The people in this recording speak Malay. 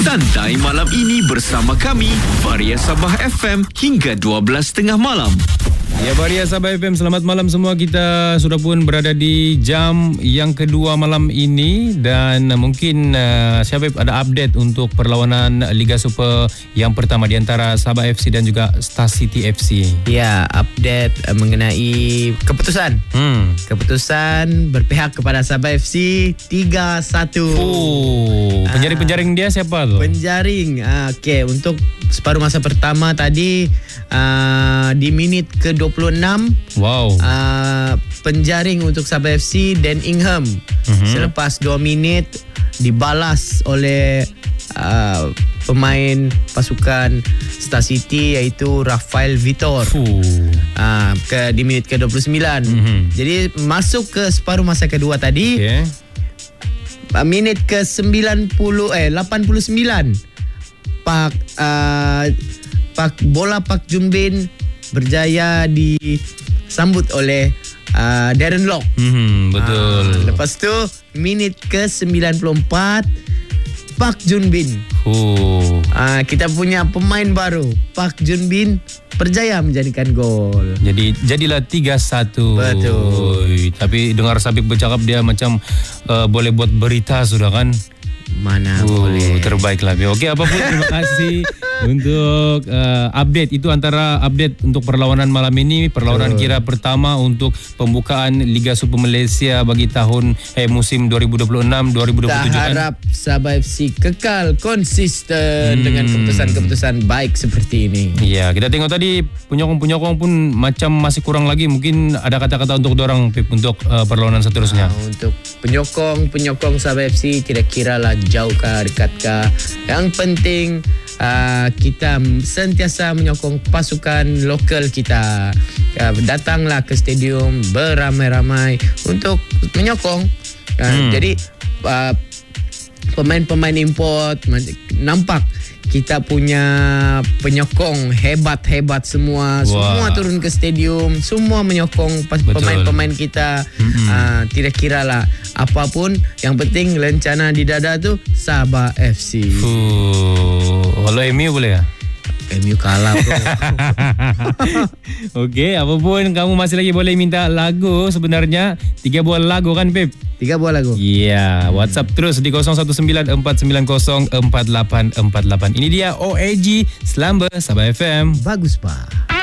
Santai malam ini bersama kami, Varia Sabah FM hingga 12.30 malam. Ya, Varia Sabah FM, selamat malam semua. Kita sudah pun berada di jam yang kedua malam ini dan mungkin Syabib ada update untuk perlawanan Liga Super yang pertama di antara Sabah FC dan juga Star City FC. Ya, update mengenai keputusan. Keputusan berpihak kepada Sabah FC 3-1. Oh, penjaring-penjaring dia siapa tu? Penjaring. Okey, untuk separuh masa pertama tadi di minit ke-26, wow. Penjaring untuk Sabah FC Dan Ingham. Selepas 2 minit dibalas oleh pemain pasukan Star City iaitu Rafael Vitor di minit ke-29. Jadi masuk ke separuh masa kedua tadi. Minit ke-89 bola Pak Junbin berjaya disambut oleh Darren Lock. Betul. Lepas tu minit ke-94 Pak Junbin. Kita punya pemain baru Pak Junbin berjaya menjadikan gol. Jadilah 3-1. Betul. Tapi dengar Sabik bercakap dia macam boleh buat berita sudah kan? Mana boleh. Terbaiklah. Okey, apapun terima kasih untuk update. Itu antara update untuk perlawanan malam ini. Perlawanan kira pertama untuk pembukaan Liga Super Malaysia bagi tahun musim 2026-2027. Kita harap Sabah FC kekal konsisten dengan keputusan-keputusan baik seperti ini. Ya, kita tengok tadi penyokong-penyokong pun macam masih kurang lagi. Mungkin ada kata-kata untuk dorang untuk perlawanan seterusnya. Untuk penyokong Sabah FC tidak kira lah jauhkah dekatkah, yang penting kita sentiasa menyokong pasukan lokal kita. Datanglah ke stadium beramai-ramai untuk menyokong. Jadi pemain-pemain import nampak kita punya penyokong hebat-hebat semua. Semua turun ke stadium, semua menyokong pemain-pemain kita. Tidak kira lah apapun, yang penting lencana di dada tu Sabah FC. Kalau MU boleh tak? MU kalah bro. Okey, apapun kamu masih lagi boleh minta lagu sebenarnya. 3 buah lagu kan, Pip? 3 buah lagu. Ya, WhatsApp terus di 0194904848. Ini dia OAG Slumber Sabah FM. Bagus, Pak.